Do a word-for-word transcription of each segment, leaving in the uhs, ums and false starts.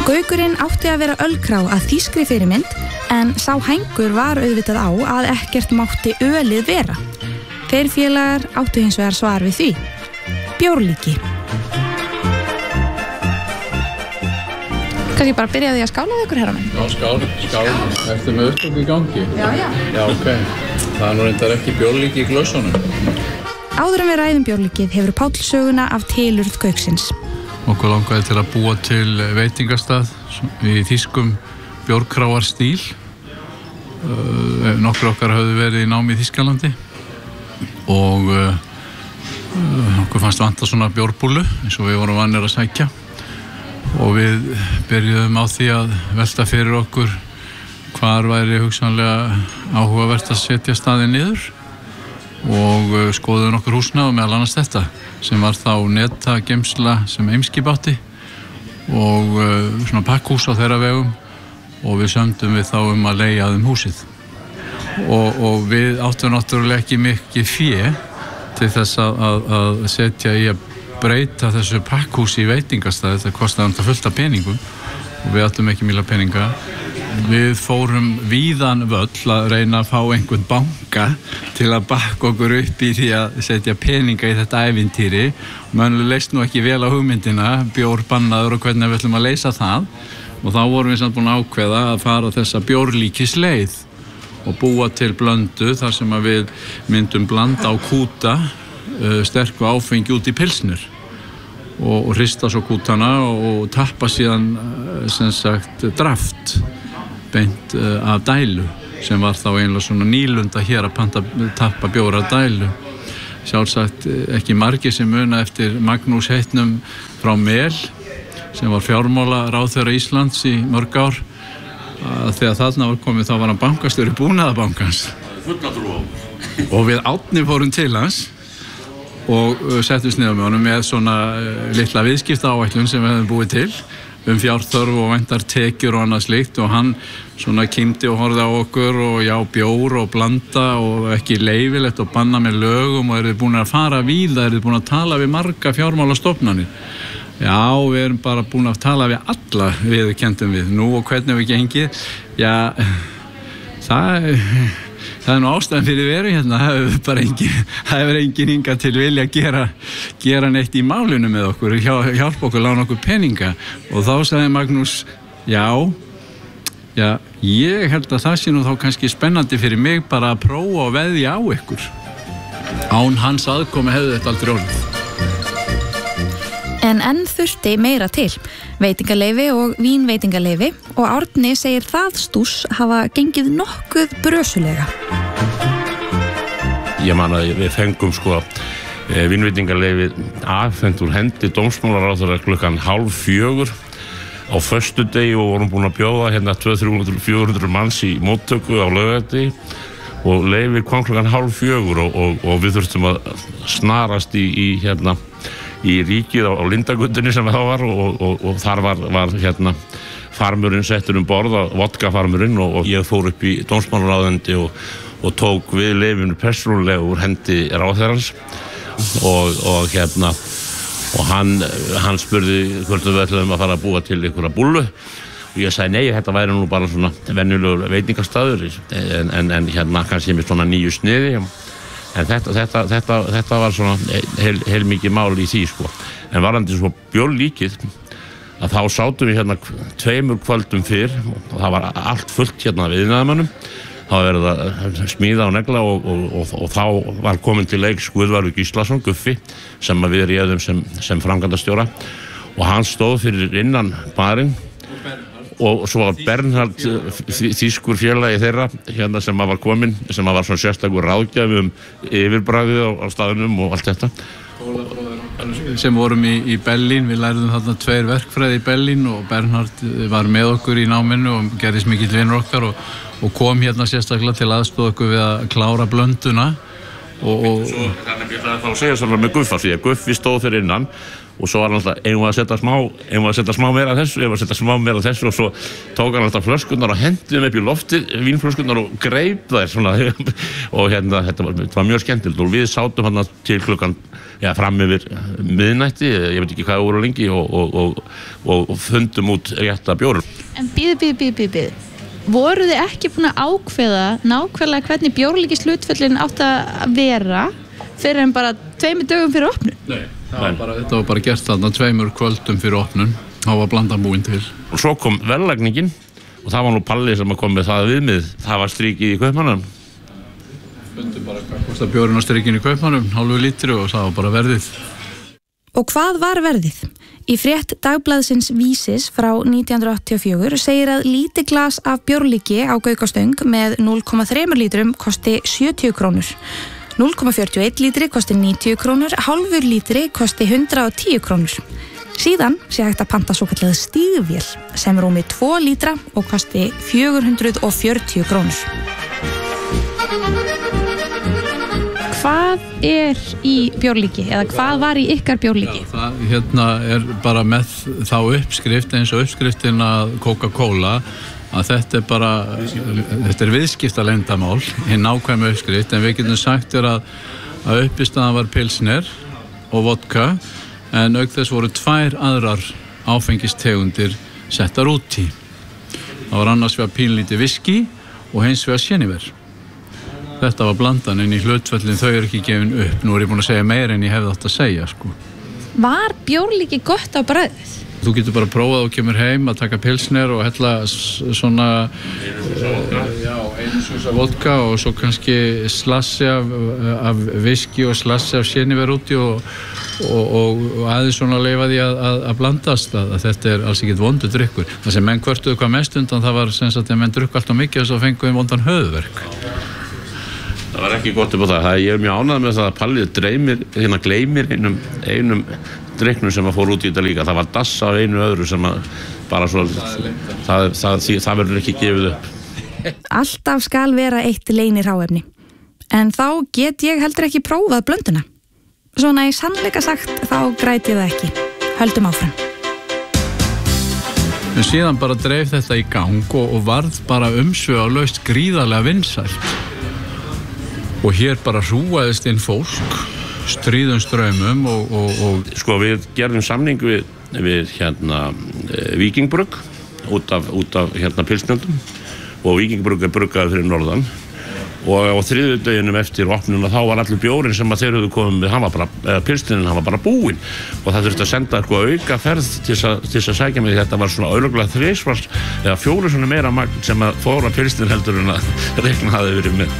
Gaukurinn átti að vera ölkrá að þýskri fyrirmynd en sá hængur var auðvitað á að ekkert mátti ölið vera. Þeir félagar áttu hins vegar svar við því. Bjórlíki. Kannski bara byrja því að skála við ykkur, herra minn? Já, skál, skál. Ertu með upptöku í gangi? Já, já. Já, ok. Það er nú reyndar ekki bjórlíki í glössunum. Áður en við ræðum bjórlíkið hefur Páll söguna af tilurð Gauksins. Okkur langaði til að búa til veitingastað í þýskum bjórkráarstíl. Uh, nokkur okkar höfðu verið í námi í Þýskalandi og uh, okkur fannst vanta svona bjórbúlu eins og við vorum vanir að sækja og við byrjuðum á því að velta fyrir okkur hvar væri hugsanlega áhugavert að setja staðinn niður og uh, skoðuðum okkur húsna og meðal annars þetta sem var þá neta geymsla sem Eimskip átti og uh, svona pakkhús á þeirra vegum og við sömdum við þá um að leigja um húsið og, og við áttum náttúrulega ekki mikið fé til þess að, að, að setja í að breyta þessu pakkhúsi í veitingastað. Þetta kostaði náttúrulega fullt af peningum og við áttum ekki mjög peninga. Við fórum víðan völl að reyna að fá einhvern banka til að bakka okkur upp í því að setja peninga í þetta ævintýri. Mönnlega leist nú ekki vel á hugmyndina, bjór bannaður og hvernig við ætlum að leysa það. Og þá vorum við samt búin að ákveða að fara þessa bjórlíkisleið og búa til blöndu þar sem að við myndum blanda á kúta uh, sterku áfengi út í pilsnir og, og hrista svo kútana og, og tappa síðan uh, sem sagt draft beint uh, af dælu sem var þá einlega svona nýlunda hér að panta, tappa bjóra af dælu. Sjálfsagt ekki margir sem muna eftir Magnús heitnum frá Mel sem var fjármála ráðherra Íslands í mörg ár að þegar þarna var komið þá var hann bankastjóri Búnaðarbankans og við Árni fórum til hans og settumst niður með honum með svona litla viðskiptaáætlun sem við hefðum búið til um fjárþörf og væntar tekjur og annað slíkt og hann svona kímdi og horfði á okkur og já bjór og blanda og ekki leyfilegt og banna með lögum og eru búin að fara víða, eru búin að tala við marga fjármálastofnanir. Já, við erum bara búin að tala við alla viðurkenndum við. Nú og hvernig við gengið, já, það, það er nú ástæðan fyrir veru hérna. Það hefur bara engin, það hefur engin hingað til vilja gera, gera neitt í málinu með okkur, hjálpa okkur, lána okkur peninga. Og þá sagði Magnús, já, já, ég held að það sé nú þá kannski spennandi fyrir mig bara að prófa og veðja á ykkur. Án hans aðkomi hefði þetta aldrei orðið. En enn þurfti meira til, veitingaleyfi og vínveitingaleyfi og Árni segir það stúss hafa gengið nokkuð brösulega. Ég man að við fengum sko vínveitingaleyfi afhent úr hendi dómsmálaráðherra klukkan hálf fjögur á föstudegi og vorum búin að bjóða hérna tvö til þrjú hundruð til fjögur hundruð manns í móttöku á laugardegi og leyfi kom klukkan hálf fjögur og, og, og við þurftum að snarast í, í hérna í ríkið á, á Lindagötunni sem það var og, og, og þar var, var hérna farmurinn settur um borð, vodkafarmurinn og, og ég fór upp í dómsmálaráðuneyti og, og tók við leyfinu persónulega úr hendi ráðherrans og, og hérna og hann, hann spurði hvort við ætluðum að fara að búa til einhverja búllu og ég sagði nei, þetta væri nú bara svona venjulegur veitingastaður en, en, en hérna kannski með svona nýju sniði. En þetta, þetta, þetta, þetta var svona heil, heil mikið mál í því sko. En varandi svo bjórlíkið að þá sátum við hérna tveimur kvöldum fyrr og það var allt fullt hérna við iðnaðarmönnum. Það var verið að smíða og negla og, og, og, og þá var komin til leiks Guðvarður Gíslason, Guffi, sem við réðum sem, sem framkvæmdastjóra og hann stóð fyrir innan barinn og svo var Bernhard þýskur félagi þeirra hérna sem var komin sem var svona sérstakur ráðgjafi um yfirbragðið á, á staðunum og allt þetta sem vorum í, í Berlín, við lærðum þarna tveir verkfræði í Berlín og Bernhard var með okkur í náminu og gerðist mikill vinur okkar og, og kom hérna sérstaklega til aðstoða okkur við að klára blönduna og, og svo, þannig að það segja svona með Guffa því að Guffi stóð fyrir innan og svo var hann alltaf, eigum við að setja smá eigum við að setja smá meira af þessu, eigum við að setja smá meira af þessu og svo tók hann alltaf flöskurnar og hendi þeim upp í loftið, vínflöskurnar og greip þær svona og hérna, þetta var, þetta var mjög skemmtilegt og við sátum hann til klukkan, já, fram yfir miðnætti, ég veit ekki hvað voru lengi og, og, og, og, og fundum út rétta bjórum. En bíðu, bíðu, bíðu, bíðu, bíðu. Voru þið ekki búin að ákveða nákvæmlega hvernig bjórlíkishlutföllin átti að vera fyrir en bara tveimur dögum fyrir opnun? Nei, það var bara, þetta var bara gert þarna tveimur kvöldum fyrir opnun, þá var blandan búin til. Og svo kom verðlagningin og það var nú Palli sem kom með það viðmið, það var strikið í Kaupmannahöfn. Fundum bara hvað kostar bjórinn á strikinu í Kaupmannahöfn, hálfu lítri og það var bara verðið. Og hvað var verðið? Í frétt dagblaðsins Vísis frá nítján hundruð áttatíu og fjögur segir að lítið glas af bjórlíki á Gaukastöng með núll komma þrjú lítrum kosti sjötíu krónur. núll komma fjörutíu og einn lítri kosti níutíu krónur, hálfur lítri kosti hundrað og tíu krónur. Síðan sé hægt að panta svokallað stígvél sem rúmi tvo lítra og kosti fjögur hundruð og fjörutíu krónur. Hvað er í bjórlíki eða hvað var í ykkar bjórlíki? Já, það hérna er bara með þá uppskrift eins og uppskriftin að Coca-Cola að þetta er bara, þetta er viðskiptaleyndamál í nákvæmu uppskrift en við getum sagt er að, að uppistaðan var pilsner og vodka en auk þess voru tvær aðrar áfengistegundir settar út í. Það var annars vegar pínlítið viski og hins vegar séniver. Þetta var blandan en í hlutföllin þau eru ekki gefin upp. Nú er ég búin að segja meira en ég hefði átt að segja, sko. Var bjórlíki gott á bragðið? Þú getur bara prófað og kemur heim að taka pilsner og hella svona uh, já, einu súsa vodka og svo kannski slassi af, af viski og slassi af séniver úti og, og, og aðeins svona leifa því að, að, að blandast að, að þetta er alls ekkert vondur drykkur. Það sem menn kvörtuðu hvað mest undan það var sem sagt að menn drukku alltaf mikið og svo fenguðu vondan höfuðverk. Það var ekki gott upp á það. það ég er mjög ánægð með það að Palli dreymir, hérna gleymir einum, einum drykknum sem að fór út í þetta líka. Það var dass af einu öðru sem að bara svo, það, það, það, það verður ekki gefið upp. Alltaf skal vera eitt leynihráefni. En þá get ég heldur ekki prófað blönduna. Svona í sannleika sagt þá græt ég það ekki. Höldum áfram. En síðan bara dreif þetta í gang og, og varð bara umsvifalaust gríðarlega vinsælt. Og hér bara hrúaðist inn fólk, stríðum strömmum og, og, og... Sko við gerðum samning við, við hérna Víkingbrugg út af, út af hérna pilsnjöldum og Víkingbrugg er bruggaður fyrir norðan og á þriðjudeginum eftir opnuna þá var allur bjórinn sem að þeir höfðu komið með, hann var bara, eða pilsninn, hann var bara búinn og það þurfti að senda eitthvað auka ferð til þess að sækja mig. Þetta var svona örugglega þrisvar eða fjóru svona meira magn sem að fóra pilsninn heldur en að reikna hafi verið með.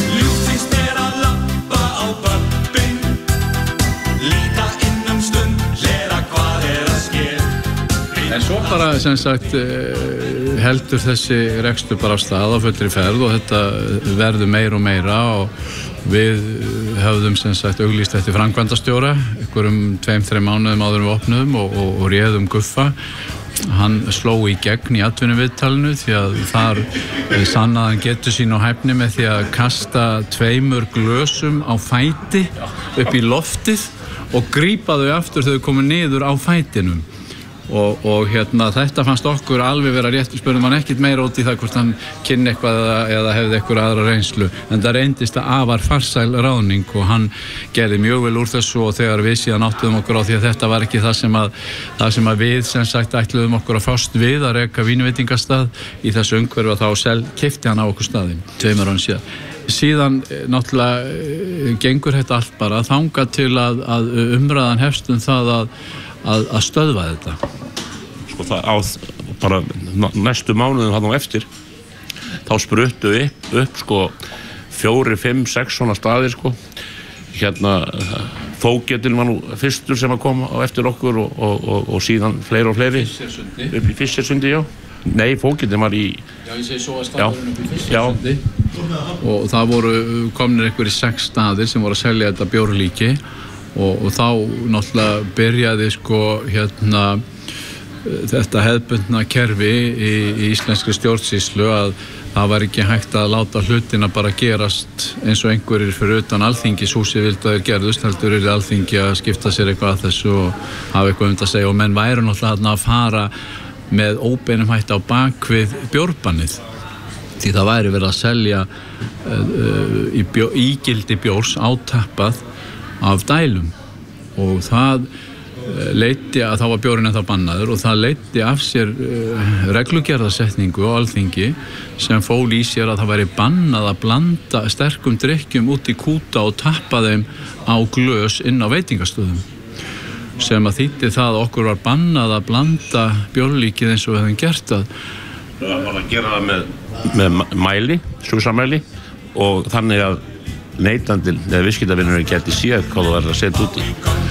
En svo bara sem sagt heldur þessi rekstur bara af stað á fullri ferð og þetta verður meira og meira og við höfðum sem sagt auglýst eftir framkvæmdastjóra einhverjum tveim, þreim mánuðum áður en við opnuðum og, og, og réðum Guffa. Hann sló í gegn í atvinnuviðtalinu því að þar sannaði hann getur sín og hæfni með því að kasta tveimur glösum á fæti upp í loftið og grípa þau aftur þegar þau komu niður á fætinum. Og, og hérna þetta fannst okkur alveg vera rétt, við spurðum hann ekkert meira út í það hvort hann kynni eitthvað eða, eða hefði eitthvað aðra reynslu en það reyndist að afar farsæl ráðning og hann gerði mjög vel úr þessu og þegar við síðan áttuðum okkur á því að þetta var ekki það sem að, það sem að við sem sagt ætluðum okkur að fást við að reka vínveitingastað í þessu umhverfi og þá selv keypti hann á okkur staðinn tveimur árum síðan. Síðan náttúrulega gengur þetta allt bara þangað til að, að umræðan hefst um það að Að, að stöðva þetta. Sko það á bara næstu mánuðum hann á eftir þá spruttu upp, upp sko fjóri, fimm, sex svona staðir sko. Hérna Fógetinn var nú fyrstur sem að koma á eftir okkur og, og, og, og síðan fleiri og fleiri upp í Fischersundi, já. Nei, Fógetinn var í Já, ég segi svo að staðurinn upp í Fischersundi og það voru komnir einhverjir sex staðir sem voru að selja þetta bjórlíki Og, og þá náttúrulega byrjaði sko hérna þetta hefðbundna kerfi í, í íslenskri stjórnsýslu að það var ekki hægt að láta hlutina bara gerast eins og einhverjir fyrir utan Alþingishúsið vildu að þeir gerðust, heldur er Alþingi að skipta sér eitthvað að þessu og hafa eitthvað um að segja, og menn væru náttúrulega að fara með óbeinum hætti á bakvið bjórbannið, því það væri verið að selja uh, í bjó, ígildi bjórs átappað af dælum, og það leiddi að þá var bjórinn ennþá bannaður og það leiddi af sér uh, reglugerðarsetningu á Alþingi sem fól í sér að það væri bannað að blanda sterkum drykkjum út í kúta og tappa þeim á glös inn á veitingastöðum, sem að þýddi það að okkur var bannað að blanda bjórlíkið eins og við hefum gert það. Það var að gera það með, með mæli, súsamæli, og þannig að neytandinn eða viðskiptavinurinn geti séð hvað það verður að setja út í.